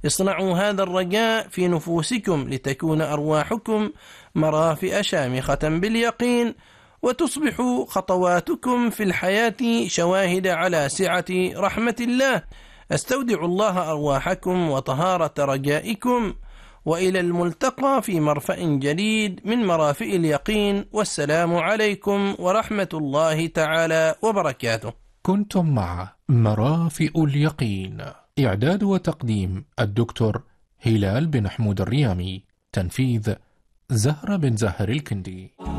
اصنعوا هذا الرجاء في نفوسكم لتكون أرواحكم مرافئ شامخة باليقين، وتصبح خطواتكم في الحياة شواهد على سعة رحمة الله. استودع الله أرواحكم وطهارة رجائكم، وإلى الملتقى في مرفأ جديد من مرافئ اليقين، والسلام عليكم ورحمة الله تعالى وبركاته. كنتم مع مرافئ اليقين، إعداد وتقديم الدكتور هلال بن حمود الريامي، تنفيذ زهرة بن زهر الكندي.